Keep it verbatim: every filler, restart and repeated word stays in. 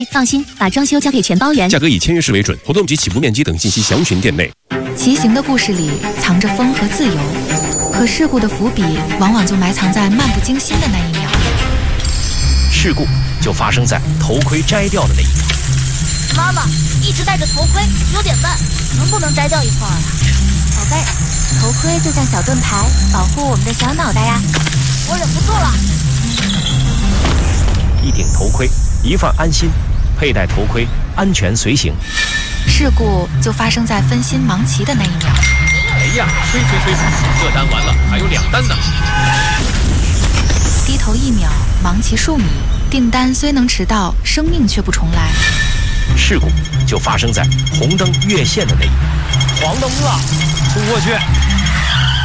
放心，把装修交给全包圆， 价格以签约式为准，活动及起步面积等信息详询店内。 骑行的故事里藏着风和自由，可事故的伏笔往往就埋藏在漫不经心的那一秒。 事故就发生在头盔摘掉的那一秒。 妈妈一直戴着头盔，有点慢，能不能摘掉一会儿啊？宝贝，头盔就像小盾牌，保护我们的小脑袋呀。我忍不住了。 一顶头盔，一份安心。佩戴头盔，安全随行。 事故就发生在分心忙骑的那一秒。 哎呀，催催催！这单完了，还有两单呢。 低头一秒，忙骑数米，订单虽能迟到，生命却不重来。 事故就发生在红灯越线的那一秒。 黄灯了，冲过去！